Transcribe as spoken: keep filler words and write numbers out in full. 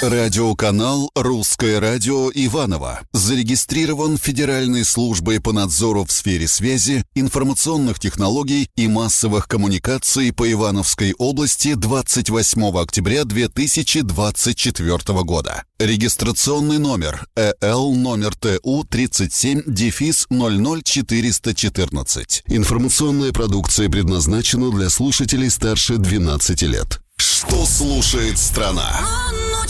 Радиоканал «Русское радио» Иваново зарегистрирован Федеральной службой по надзору в сфере связи, информационных технологий и массовых коммуникаций по Ивановской области двадцать восьмого октября две тысячи двадцать четвёртого года. Регистрационный номер э эл номер тэ у тридцать семь ноль ноль четыреста четырнадцать. Информационная продукция предназначена для слушателей старше двенадцати лет. Что слушает страна?